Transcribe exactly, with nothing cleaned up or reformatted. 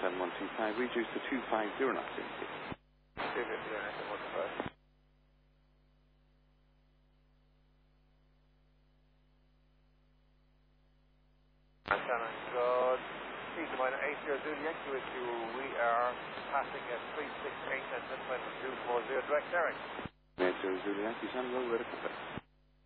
seven one two five, reduce to two five zero knots. two fifty, Yankee one two five. Shannon, good. Easy minor eight zero zero, Yankee with you. We are passing at three six eight and this line two four zero, direct Derek. eight zero zero, Yankee, Shannon, well, we're at